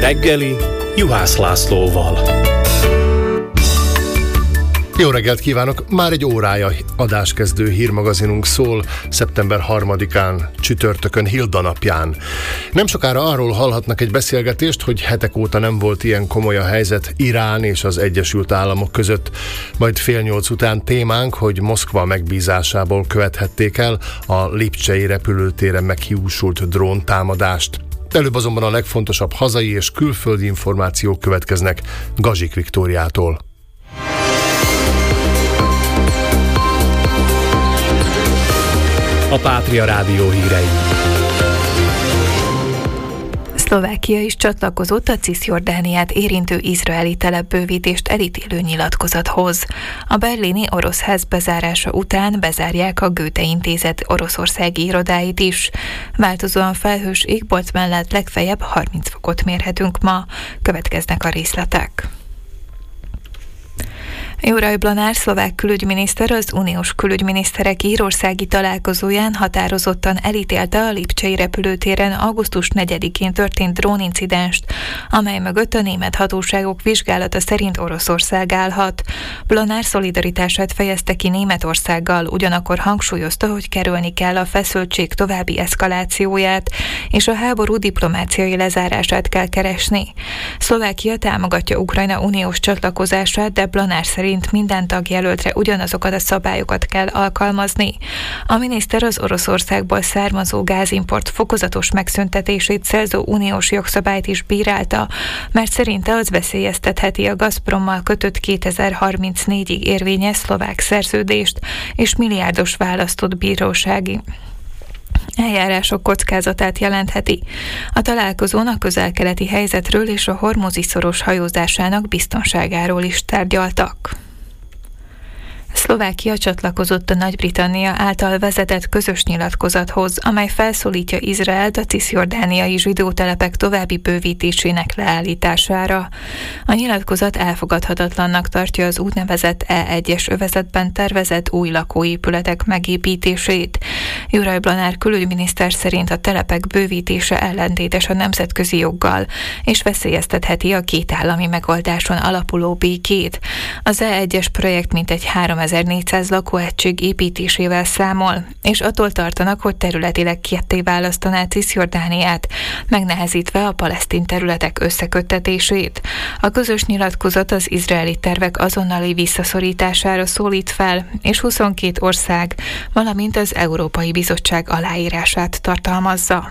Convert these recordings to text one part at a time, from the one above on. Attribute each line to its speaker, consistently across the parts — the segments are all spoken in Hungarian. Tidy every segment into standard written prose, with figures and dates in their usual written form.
Speaker 1: reggeli Juhász Lászlóval.
Speaker 2: Jó reggelt kívánok! Már egy órája adáskezdő hírmagazinunk szól szeptember 3-án, csütörtökön, Hilda napján. Nem sokára arról hallhatnak egy beszélgetést, hogy hetek óta nem volt ilyen komoly a helyzet Irán és az Egyesült Államok között. Majd 7:30 után témánk, hogy Moszkva megbízásából követhették el a Lipcsei repülőtéren meghiúsult dróntámadást. Előbb azonban a legfontosabb hazai és külföldi információk következnek Gazsik Viktóriától.
Speaker 1: A Pátria Rádió hírei.
Speaker 3: Szlovákia is csatlakozott a Ciszjordániát érintő izraeli telepbővítést elítélő nyilatkozathoz. A berlini orosz ház bezárása után bezárják a Goethe Intézet oroszországi irodáit is. Változóan felhős égbolt mellett legfeljebb 30 fokot mérhetünk ma. Következnek a részletek. Juraj Blanár szlovák külügyminiszter az uniós külügyminiszterek írországi találkozóján határozottan elítélte a Lipcsei repülőtéren augusztus 4-én történt drónincidenst, amely mögött a német hatóságok vizsgálata szerint Oroszország állhat. Blanár szolidaritását fejezte ki Németországgal, ugyanakkor hangsúlyozta, hogy kerülni kell a feszültség további eszkalációját, és a háború diplomáciai lezárását kell keresni. Szlovákia támogatja Ukrajna uniós csatlakozását, de Blanár szerint minden tagjelöltre ugyanazokat a szabályokat kell alkalmazni. A miniszter az Oroszországból származó gázimport fokozatos megszüntetését célzó uniós jogszabályt is bírálta, mert szerinte az veszélyeztetheti a Gazprommal kötött 2034-ig érvényes szlovák szerződést és milliárdos választott bírósági eljárások kockázatát jelentheti. A találkozón a közel-keleti helyzetről és a hormuzi szoros hajózásának biztonságáról is tárgyaltak. Szlovákia csatlakozott a Nagy-Britannia által vezetett közös nyilatkozathoz, amely felszólítja Izraelt a ciszjordániai zsidó telepek további bővítésének leállítására. A nyilatkozat elfogadhatatlannak tartja az úgynevezett E1-es övezetben tervezett új lakóépületek megépítését. Juraj Blanár külügyminiszter szerint a telepek bővítése ellentétes a nemzetközi joggal, és veszélyeztetheti a két állami megoldáson alapuló békét. Az E1-es projekt mintegy 3400 lakóegység építésével számol, és attól tartanak, hogy területileg ketté választaná Ciszjordániát, megnehezítve a palesztin területek összeköttetését. A közös nyilatkozat az izraeli tervek azonnali visszaszorítására szólít fel, és 22 ország, valamint az Európai Bizottság aláírását tartalmazza.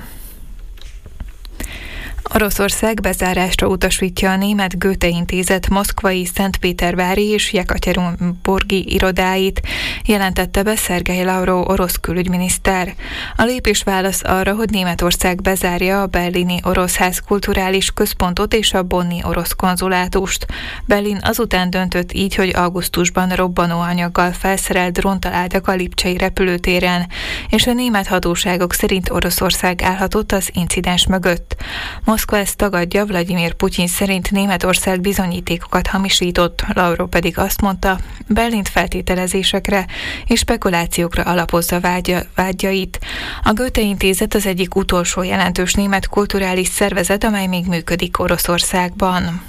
Speaker 3: Oroszország bezárásra utasítja a német Goethe Intézet moszkvai, szentpétervári és jekatyerinburgi irodáit, jelentette be Szergej Lavrov orosz külügyminiszter. A lépés válasz arra, hogy Németország bezárja a berlini orosz ház kulturális központot és a bonni orosz konzulátust. Berlin azután döntött így, hogy augusztusban robbanóanyaggal felszerelt drónt találtak a Lipcsei repülőtéren, és a német hatóságok szerint Oroszország állhatott az incidens mögött. Moszkva ezt tagadja, Vladimir Putyin szerint Németország bizonyítékokat hamisított, Lavrov pedig azt mondta, Berlint feltételezésekre és spekulációkra alapozza vágyait. A Goethe Intézet az egyik utolsó jelentős német kulturális szervezet, amely még működik Oroszországban.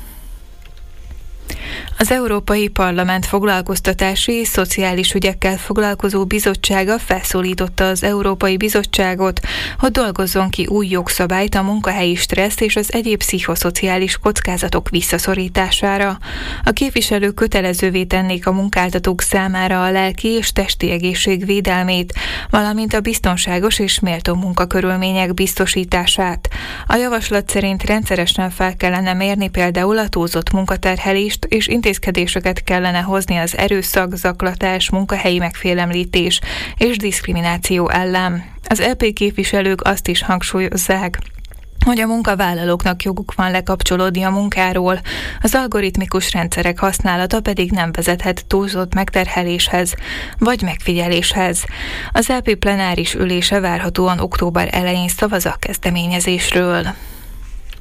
Speaker 3: Az Európai Parlament foglalkoztatási és szociális ügyekkel foglalkozó bizottsága felszólította az Európai Bizottságot, hogy dolgozzon ki új jogszabályt a munkahelyi stressz és az egyéb pszichoszociális kockázatok visszaszorítására. A képviselők kötelezővé tennék a munkáltatók számára a lelki és testi egészség védelmét, valamint a biztonságos és méltó munkakörülmények biztosítását. A javaslat szerint rendszeresen fel kellene mérni például a túlzott munkaterhelést, és intézkedéseket kellene hozni az erőszak, zaklatás, munkahelyi megfélemlítés és diszkrimináció ellen. Az EP képviselők azt is hangsúlyozzák, hogy a munkavállalóknak joguk van lekapcsolódni a munkáról, az algoritmikus rendszerek használata pedig nem vezethet túlzott megterheléshez vagy megfigyeléshez. Az EP plenáris ülése várhatóan október elején szavaz a kezdeményezésről.